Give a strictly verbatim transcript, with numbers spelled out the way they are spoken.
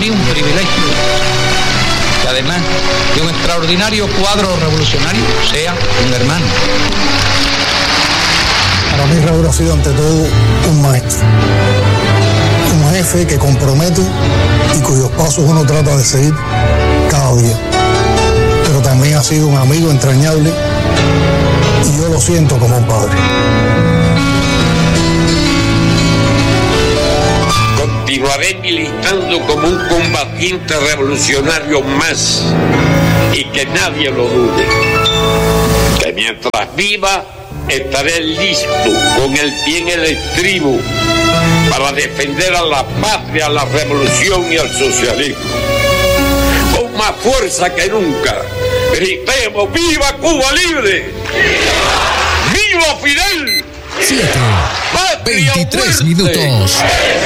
mí un privilegio que además de un extraordinario cuadro revolucionario sea un hermano. Para mí Raúl ha sido ante todo un maestro, un jefe que compromete y cuyos pasos uno trata de seguir cada día. Pero también ha sido un amigo entrañable y yo lo siento como un padre. Continuaré militando como un combatiente revolucionario más y que nadie lo dude. Que mientras viva estaré listo con el pie en el estribo para defender a la patria, a la revolución y al socialismo. Con más fuerza que nunca, gritemos ¡viva Cuba libre! ¡Viva Fidel! siete, veintitrés minutos.